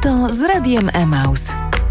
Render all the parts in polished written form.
Lato z Radiem Emaus.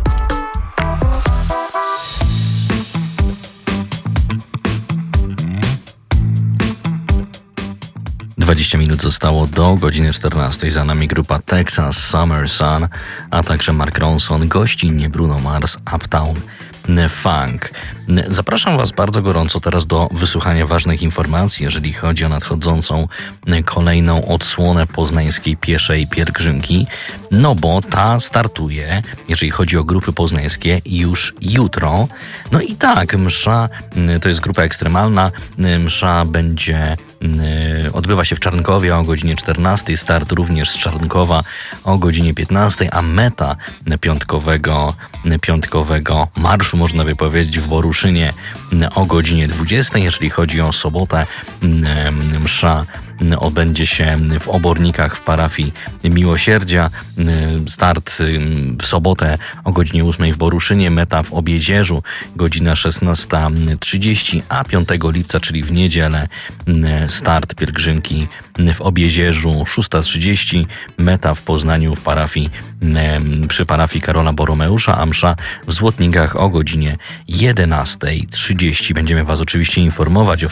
Dwadzieścia minut zostało do godziny 14. Za nami grupa Texas Summer Sun, a także Mark Ronson, gościnnie Bruno Mars, Uptown Funk. Zapraszam Was bardzo gorąco teraz do wysłuchania ważnych informacji, jeżeli chodzi o nadchodzącą kolejną odsłonę poznańskiej pieszej pielgrzymki, no bo ta startuje, jeżeli chodzi o grupy poznańskie, już jutro. No i tak, msza, to jest grupa ekstremalna, msza odbywa się w Czarnkowie o godzinie 14, start również z Czarnkowa o godzinie 15, a meta piątkowego marszu, można by powiedzieć, w Boruszynie o godzinie 20. Jeżeli chodzi o sobotę, msza odbędzie się w Obornikach w parafii Miłosierdzia. Start w sobotę o godzinie 8 w Boruszynie, meta w Obiezierzu, godzina 16:30, a 5 lipca, czyli w niedzielę, start pielgrzymki w Obiezierzu 6:30, meta w Poznaniu przy parafii Karola Boromeusza, a msza w Złotnikach o godzinie 11:30. Będziemy Was oczywiście informować o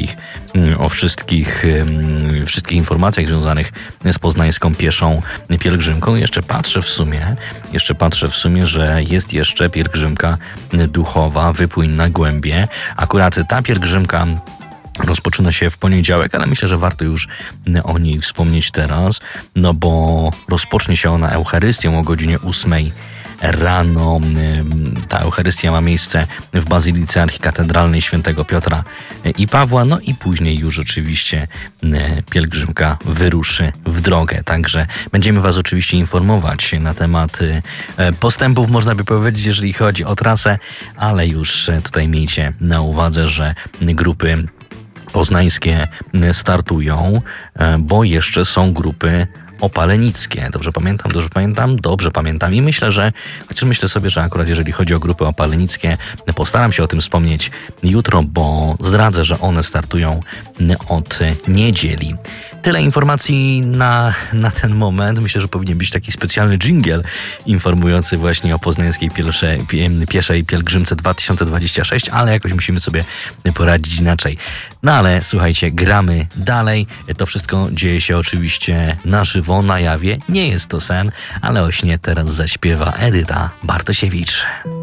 wszystkich informacjach związanych z poznańską pieszą pielgrzymką. Jeszcze patrzę w sumie, że jest jeszcze pielgrzymka duchowa Wypłyń na głębie. Akurat ta pielgrzymka rozpoczyna się w poniedziałek, ale myślę, że warto już o niej wspomnieć teraz, no bo rozpocznie się ona Eucharystią o godzinie 8 rano. Ta Eucharystia ma miejsce w Bazylice Archikatedralnej Świętego Piotra i Pawła, no i później już oczywiście pielgrzymka wyruszy w drogę. Także będziemy Was oczywiście informować na temat postępów, można by powiedzieć, jeżeli chodzi o trasę, ale już tutaj miejcie na uwadze, że grupy poznańskie startują, bo jeszcze są grupy opalenickie. Dobrze pamiętam i myślę sobie, że akurat jeżeli chodzi o grupy opalenickie, postaram się o tym wspomnieć jutro, bo zdradzę, że one startują od niedzieli. Tyle informacji na ten moment. Myślę, że powinien być taki specjalny dżingiel informujący właśnie o poznańskiej pieszej pielgrzymce 2026, ale jakoś musimy sobie poradzić inaczej. No ale słuchajcie, gramy dalej. To wszystko dzieje się oczywiście na żywo, na jawie. Nie jest to sen, ale o śnie teraz zaśpiewa Edyta Bartosiewicz.